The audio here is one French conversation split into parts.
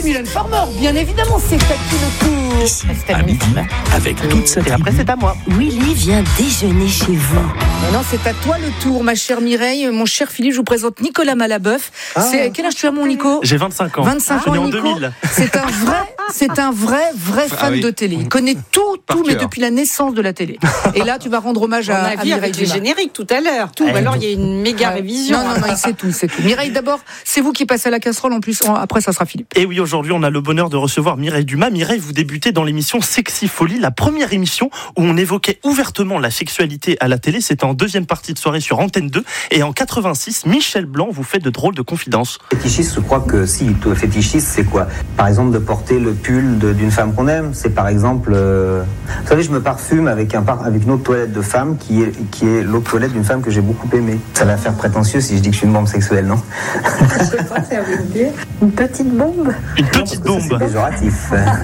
c'est Mylène Farmer, bien évidemment, c'est à qui le tour. Ici, à midi, avec toute sa Et après, c'est à moi. Willy vient déjeuner chez vous. Non, c'est à toi le tour, ma chère Mireille. Mon cher Philippe, je vous présente Nicolas Malaboeuf. Quel âge tu as, mon Nico ? J'ai 25 ans. 25 ans, né en Nico. 2000. C'est un vrai fan de télé. Il connaît tout, mais depuis la naissance de la télé. Et là, tu vas rendre hommage à Mireille avec les Dumas. génériques tout à l'heure. Tout. Alors, il y a une méga révision. Non, il sait tout. Mireille, d'abord, c'est vous qui passez à la casserole. En plus, après, ça sera Philippe. Et oui, aujourd'hui, on a le bonheur de recevoir Mireille Dumas. Mireille, vous débutez dans l'émission Sexy Folie, la première émission où on évoquait ouvertement la sexualité à la télé. C'était en deuxième partie de soirée sur Antenne 2. Et en 86, Michel Blanc vous fait de drôles de confidences. Fétichiste, je crois que si, fétichiste, c'est quoi ? Par exemple, de porter le pull d'une femme qu'on aime. C'est par exemple, vous savez, je me parfume avec une autre toilette de femme qui est l'autre toilette d'une femme que j'ai beaucoup aimée. Ça va faire prétentieux si je dis que je suis une bombe sexuelle, non ? Je crois que ça veut dire une petite bombe. Une petite bombe. C'est péjoratif.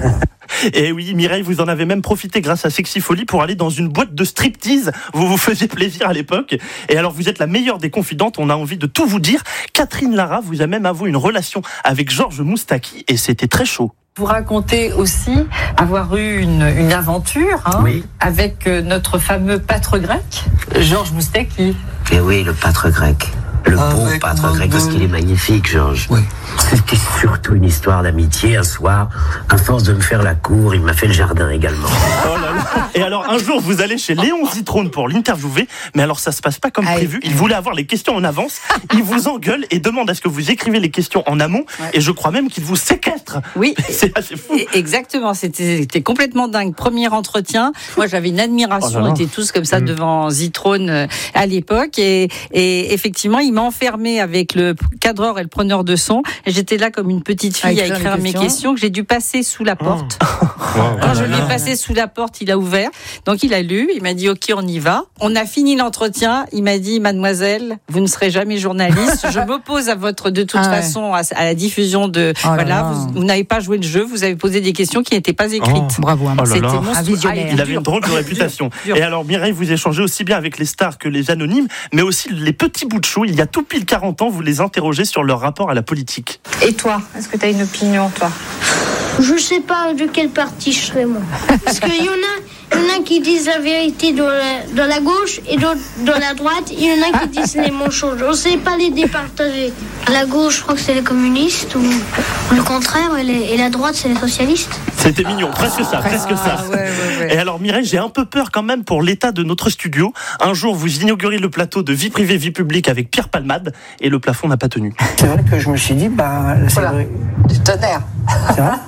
Et oui, Mireille, vous en avez même profité grâce à Sexy Folie pour aller dans une boîte de striptease. Vous vous faisiez plaisir à l'époque. Et alors, vous êtes la meilleure des confidentes. On a envie de tout vous dire. Catherine Lara vous a même avoué une relation avec Georges Moustaki et c'était très chaud. Vous racontez aussi avoir eu une aventure avec notre fameux pâtre grec, Georges Moustaki. Et oui, le pâtre grec. Le beau pâtre grec, parce qu'il est magnifique, Georges. Oui. C'était surtout une histoire d'amitié. Un soir, à force de me faire la cour, il m'a fait le jardin également. Oh là là. Et alors, un jour, vous allez chez Léon Zitrone pour l'interviewer, mais alors ça se passe pas comme prévu. Il voulait avoir les questions en avance. Il vous engueule et demande à ce que vous écrivez les questions en amont. Et je crois même qu'il vous séquestre. Oui. C'est assez fou. Exactement. C'était complètement dingue. Premier entretien. Moi, j'avais une admiration. On était tous comme ça devant Zitrone à l'époque. Et effectivement, il m'a enfermé avec le cadreur et le preneur de son. Et j'étais là comme une petite fille à écrire mes questions que j'ai dû passer sous la porte. Quand je l'ai passé sous la porte, il a ouvert. Donc il a lu, il m'a dit OK, on y va. On a fini l'entretien, il m'a dit mademoiselle, vous ne serez jamais journaliste, je m'oppose à votre de toute façon à la diffusion de vous n'avez pas joué le jeu, vous avez posé des questions qui n'étaient pas écrites. Bravo, c'était monstrueux. Il avait une drôle de réputation. Et alors Mireille, vous échangez aussi bien avec les stars que les anonymes, mais aussi les petits bouts de chou. Il y a tout pile 40 ans, vous les interrogez sur leur rapport à la politique. Et toi, est-ce que tu as une opinion, toi ? Je sais pas de quelle partie je serai, moi. Parce qu'il y en a qui disent la vérité dans la gauche et d'autres dans la droite. Il y en a qui disent les manchots. Je ne sais pas les départager. La gauche, je crois que c'est les communistes ou le contraire. Et la droite, c'est les socialistes. C'était mignon, presque ça. Ouais. Et alors Mireille, j'ai un peu peur quand même pour l'état de notre studio. Un jour, vous inaugurez le plateau de Vie privée, vie publique avec Pierre Palmade et le plafond n'a pas tenu. C'est vrai que je me suis dit, c'est vrai. Du tonnerre. C'est vrai.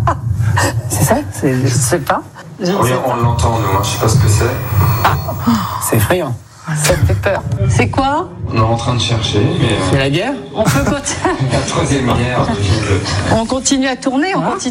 C'est ça ? Je sais pas. Oui, on l'entend, moi je sais pas ce que c'est. C'est effrayant. Ça me fait peur. C'est quoi ? On est en train de chercher, mais... C'est la guerre ? On peut continuer. La troisième guerre. On continue à tourner,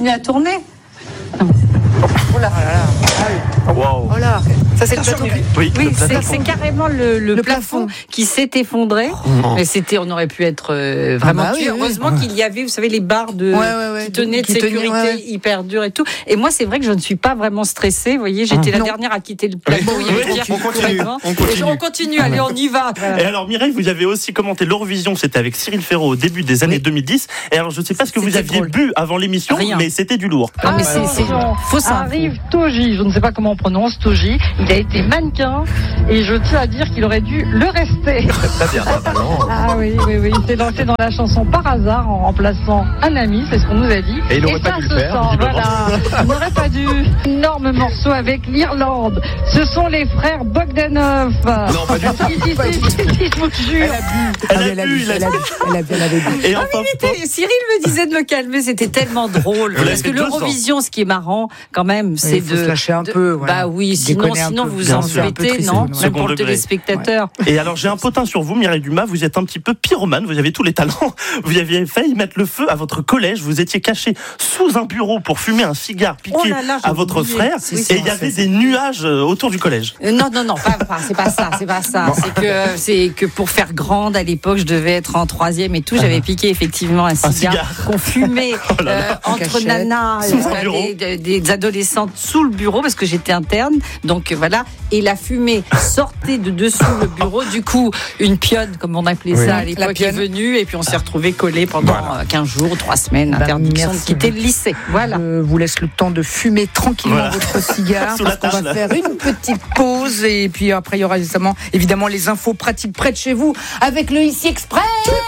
Oh là là. Wow. Oh là, ça c'est le plafond. Oui, c'est carrément le plafond qui s'est effondré. Mais on aurait pu être vraiment tué. Heureusement qu'il y avait, vous savez, les barres qui tenaient de sécurité hyper dures et tout. Et moi, c'est vrai que je ne suis pas vraiment stressée. Vous voyez, j'étais la dernière à quitter le plateau. On continue. Allez, on y va. Et alors Mireille, vous avez aussi commenté l'Eurovision. C'était avec Cyril Ferraud au début des années 2010. Et alors, je ne sais pas ce que vous aviez bu avant l'émission, mais c'était du lourd. Mais c'est faux. Arrive Toji, je ne sais pas comment on prononce Toji, il a été mannequin et je tiens à dire qu'il aurait dû le rester. Très bien, Ah oui, il s'est lancé dans la chanson par hasard en remplaçant un ami, c'est ce qu'on nous a dit. Et il n'aurait pas dû le faire. Il n'aurait pas dû. Énorme morceau avec l'Irlande. Ce sont les frères Bogdanov. Non, pas du tout. Je vous jure. Elle a bu. Et enfin, Cyril me disait de me calmer, c'était tellement drôle. Parce que l'Eurovision, ce qui est marrant, quand même, c'est de se lâcher un peu. Bah oui, sinon vous embêtez, non ? Même pour le téléspectateur. Et alors, j'ai un potin sur vous, Mireille Dumas. Vous êtes un petit peu pyromane. Vous avez tous les talents. Vous aviez failli mettre le feu à votre collège. Vous étiez caché sous un bureau pour fumer un cigare piqué à votre frère. Et il y avait des nuages autour du collège. Non, c'est pas ça. C'est que pour faire grande à l'époque, je devais être en 3e et tout. J'avais piqué effectivement un cigare qu'on fumait entre nanas, des adolescentes sous le bureau parce que j'étais interne. Donc voilà, et la fumée sortait de dessous le bureau. Du coup, une pionne, comme on appelait ça à l'époque, est venue, et puis on s'est retrouvés collés pendant 15 jours, 3 semaines, interdiction de quitter le lycée. Voilà. Je vous laisse le temps de fumer tranquillement votre cigare. On va faire une petite pause, et puis après, il y aura évidemment les infos pratiques près de chez vous, avec le Ici Express.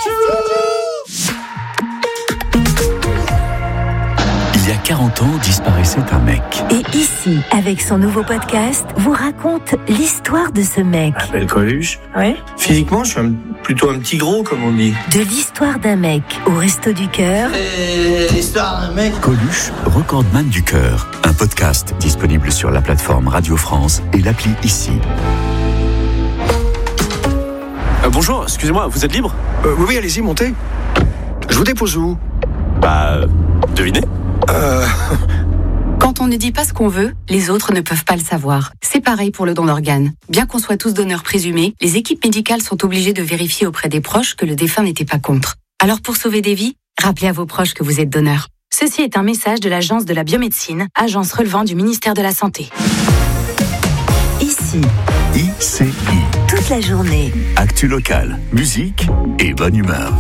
Il y a 40 ans, disparaissait un mec. Et ici, avec son nouveau podcast, vous raconte l'histoire de ce mec. Je m'appelle Coluche. Ouais. Physiquement, je suis plutôt un petit gros, comme on dit. De l'histoire d'un mec au Resto du Cœur. L'histoire d'un mec. Coluche, recordman du cœur. Un podcast disponible sur la plateforme Radio France et l'appli Ici. Bonjour, excusez-moi, vous êtes libre ? Oui, allez-y, montez. Je vous dépose où ? Devinez. Quand on ne dit pas ce qu'on veut, les autres ne peuvent pas le savoir. C'est pareil pour le don d'organes. Bien qu'on soit tous donneurs présumés, les équipes médicales sont obligées de vérifier auprès des proches que le défunt n'était pas contre. Alors pour sauver des vies, rappelez à vos proches que vous êtes donneur. Ceci est un message de l'Agence de la biomédecine, agence relevant du ministère de la Santé. Ici. ICI. Toute la journée. Actu locale, musique et bonne humeur.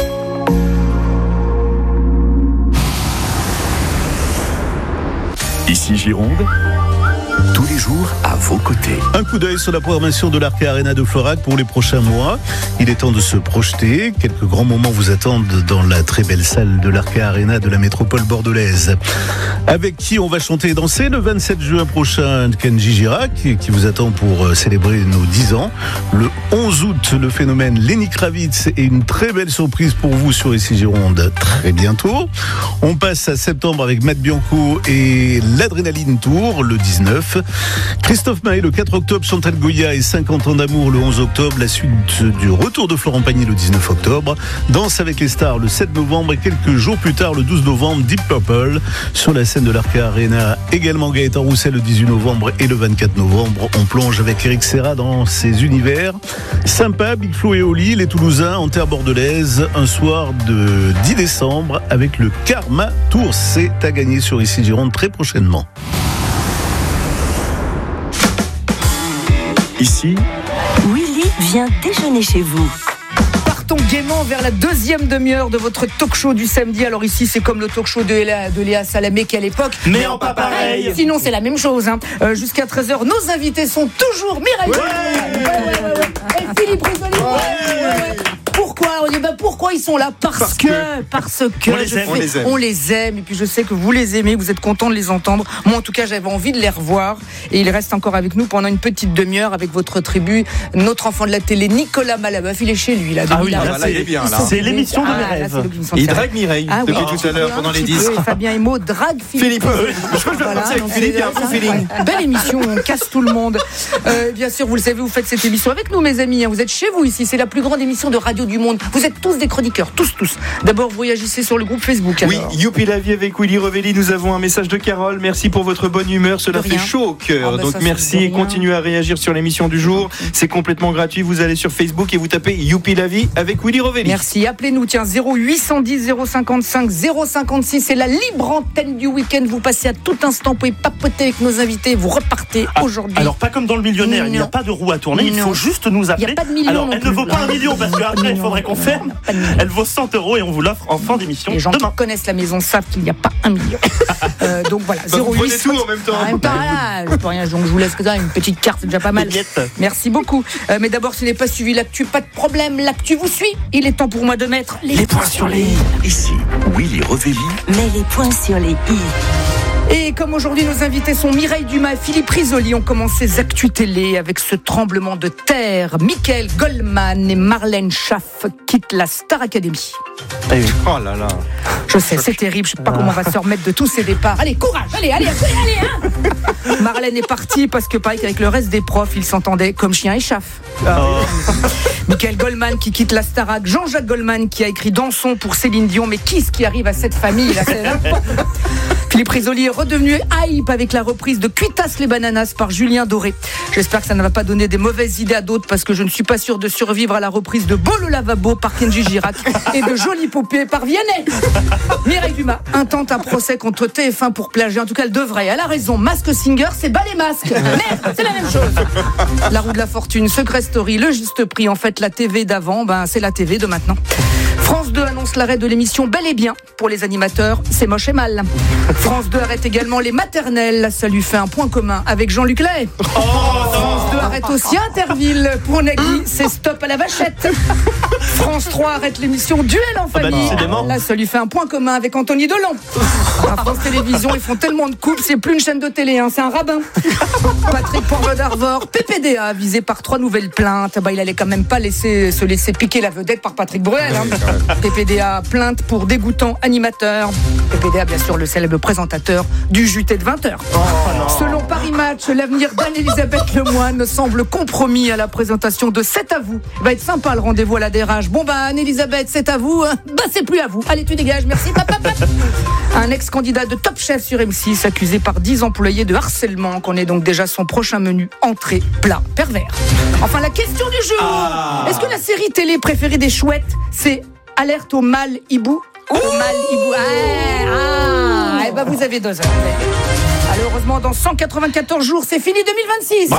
Ici Gironde, tous les jours à vos côtés. Un coup d'œil sur la programmation de l'Arca Arena de Florac pour les prochains mois. Il est temps de se projeter. Quelques grands moments vous attendent dans la très belle salle de l'Arca Arena de la métropole bordelaise. Avec qui on va chanter et danser le 27 juin prochain, Kenji Girac, qui vous attend pour célébrer nos 10 ans. Le 11 août, le phénomène Lenny Kravitz et une très belle surprise pour vous sur Ici Gironde très bientôt. On passe à septembre avec Matt Bianco et l'Adrénaline Tour le 19. Christophe Maé le 4 octobre, Chantal Goya et 50 ans d'amour le 11 octobre, la suite du retour de Florent Pagny le 19 octobre, Danse avec les stars le 7 novembre et quelques jours plus tard le 12 novembre, Deep Purple sur la scène de l'Arca Arena, également Gaëtan Roussel le 18 novembre et le 24 novembre. On plonge avec Eric Serra dans ses univers. Sympa, Big Flo et Oli, les Toulousains en terre bordelaise, un soir de 10 décembre avec le Karma Tour. C'est à gagner sur Ici Gironde très prochainement. Ici, Willy vient déjeuner chez vous. Partons gaiement vers la deuxième demi-heure de votre talk show du samedi. Alors ici, c'est comme le talk show de Léa Salamé qu'à l'époque. Mais en pas pareil. Sinon, c'est la même chose. Jusqu'à 13h, nos invités sont toujours Mireille et Philippe Risoli. Pourquoi ils sont là ? Parce que on les aime. Et puis je sais que vous les aimez, vous êtes contents de les entendre. Moi en tout cas j'avais envie de les revoir. Et il reste encore avec nous pendant une petite demi-heure avec votre tribu, notre enfant de la télé, Nicolas Malabeuf. Il est chez lui là. Il est bien là. C'est l'émission de mes rêves. Il drague Mireille depuis tout à l'heure pendant les 10. Fabien Emo drague Philippe. Je crois que je vais partir avec Philippe, il y a un bon feeling. Belle émission, on casse tout le monde. Bien sûr, vous le savez, vous faites cette émission avec nous mes amis. Vous êtes chez vous ici, c'est la plus grande émission de radio du monde. Vous êtes tous des chroniqueurs, tous. D'abord, vous réagissez sur le groupe Facebook. Alors. Oui, Youpi la vie avec Willy Revelli. Nous avons un message de Carole. Merci pour votre bonne humeur. Cela fait chaud au cœur. Donc merci et continuez à réagir sur l'émission du jour. C'est complètement gratuit. Vous allez sur Facebook et vous tapez Youpi la vie avec Willy Revelli. Merci. Appelez-nous, 0810 055 056. C'est la libre antenne du week-end. Vous passez à tout instant. Vous pouvez papoter avec nos invités. Vous repartez aujourd'hui. Alors, pas comme dans le millionnaire. Il n'y a pas de roue à tourner. Il faut juste nous appeler. Il n'y a pas de million. Alors, elle ne vaut pas 1 million parce qu'après, il faudrait qu'on ferme. Elle vaut 100 € et on vous l'offre en fin d'émission. Les gens qui connaissent la maison savent qu'il n'y a pas 1 million. Donc voilà, 08. Vous prenez tout en même temps. En même temps, là, je peux rien. Donc je vous laisse que ça, une petite carte, c'est déjà pas mal. Merci beaucoup. Mais d'abord, si vous n'avez pas suivi l'actu, pas de problème. L'actu vous suit. Il est temps pour moi de mettre les points sur les i. Ici, Willy Revelli. Mets les points sur les i. Et comme aujourd'hui nos invités sont Mireille Dumas et Philippe Risoli, on commence ces actus télé avec ce tremblement de terre. Michael Goldman et Marlène Schaff quittent la Star Academy. Oh là là. Je sais, c'est terrible, je sais pas comment on va se remettre de tous ces départs. Allez, courage, allez Marlène est partie parce que pareil qu'avec le reste des profs, ils s'entendaient comme chien et chaff. Michael Goldman qui quitte la Starac, Jean-Jacques Goldman qui a écrit Dansons pour Céline Dion, mais qui arrive à cette famille là, Philippe Risoli est redevenu hype avec la reprise de Cuitas les bananas par Julien Doré. J'espère que ça ne va pas donner des mauvaises idées à d'autres parce que je ne suis pas sûr de survivre à la reprise de Beau le lavabo par Kenji Girac et de Jolie Poupée par Vianney. Mireille Dumas intente un procès contre TF1 pour plagiat. En tout cas, elle devrait. Elle a raison. Mask Singer, c'est bas les masques. Merde, c'est la même chose. La roue de la fortune, Secret Story, le juste prix. En fait, la TV d'avant, c'est la TV de maintenant. France 2 annonce l'arrêt de l'émission Bel et Bien pour les animateurs, c'est moche et mal. France 2 arrête également les maternelles, ça lui fait un point commun avec Jean-Luc Lahaye. France 2 arrête aussi Interville pour Nagui, c'est stop à la vachette. France 3 arrête l'émission Duel en famille. Là, ça lui fait un point commun avec Anthony Delon. À France Télévisions, ils font tellement de coupes, c'est plus une chaîne de télé, c'est un rabbin. Patrick Poivre d'Arvor, PPDA, visé par 3 nouvelles plaintes. Il allait quand même pas se laisser piquer la vedette par Patrick Bruel. PPDA, plainte pour dégoûtant animateur. PPDA, bien sûr, le célèbre présentateur du JT de 20h. Selon Paris Match, l'avenir d'Anne-Elisabeth Lemoine semble compromis à la présentation de C'est à vous. Va être sympa le rendez-vous à la DRH. Anne-Elisabeth, c'est à vous. C'est plus à vous. Allez, tu dégages, merci. Un ex-candidat de Top Chef sur M6 accusé par 10 employés de harcèlement. Qu'on est donc déjà son prochain menu entrée, plat, pervers. Enfin, la question du jour. Est-ce que la série télé préférée des chouettes, c'est Alerte au mal hibou? Au mal hibou. Vous avez 2 heures. Alors, heureusement, dans 194 jours, c'est fini 2026.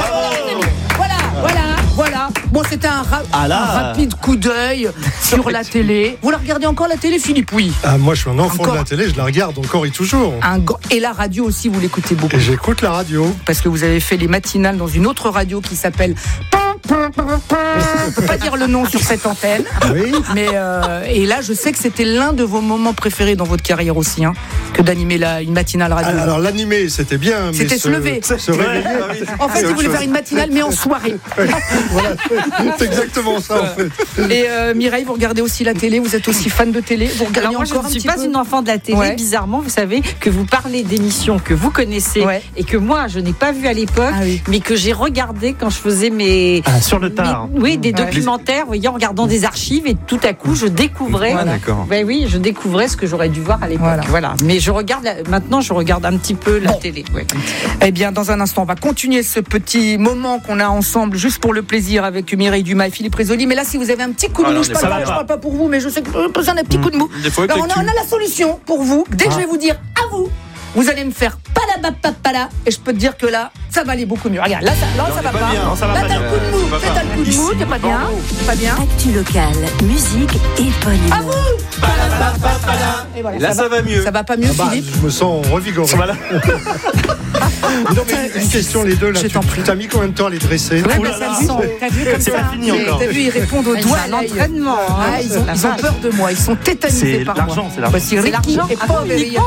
Voilà. Bon, c'était un rapide coup d'œil sur la télé. Vous la regardez encore, la télé, Philippe? Oui. Moi, je suis un enfant de la télé, je la regarde encore et toujours. Et la radio aussi, vous l'écoutez beaucoup? Et j'écoute la radio. Parce que vous avez fait les matinales dans une autre radio qui s'appelle... Je ne peux pas dire le nom sur cette antenne. Oui. Mais et là, je sais que c'était l'un de vos moments préférés dans votre carrière aussi, que d'animer une matinale radio. Alors l'animer, c'était bien. C'était mais se lever. Se réveiller. En fait, il voulait faire une matinale, mais en soirée. Voilà, c'est exactement ça, en fait. Et Mireille, vous regardez aussi la télé, vous êtes aussi fan de télé. Vous regardez moi, je ne suis pas une enfant de la télé. Bizarrement, vous savez, que vous parlez d'émissions que vous connaissez et que moi, je n'ai pas vu à l'époque, mais que j'ai regardé quand je faisais mes... sur le tard. Des documentaires, vous voyez, en regardant des archives, et tout à coup, je découvrais. Je découvrais ce que j'aurais dû voir à l'époque. Voilà. Mais maintenant, je regarde un petit peu la télé. Eh bien, dans un instant, on va continuer ce petit moment qu'on a ensemble, juste pour le plaisir, avec Mireille Dumas et Philippe Risoli. Mais là, si vous avez un petit coup de mou, je parle pas pour vous, mais je sais que vous avez un petit coup de mou. Alors, on a la solution pour vous. Dès que je vais vous dire à vous, vous allez me faire palabapapala, et je peux te dire que là, ça va aller beaucoup mieux. Regarde, là, ça va pas. Là, t'as le coup de mou. T'as le coup de mou, t'es pas bien. Pas bien. Actu local, musique et bonne humeur. À vous. Et voilà, là, ça va mieux. Ça va pas mieux, Philippe? Je me sens revigoré. Voilà. Non, mais une question, les deux, là. T'as mis combien de temps à les dresser? T'as vu comme ça? T'as vu, ils répondent au doigt. C'est un entraînement. Ils ont peur de moi. Ils sont tétanisés par moi. C'est l'argent. Ricky et Paul, il y a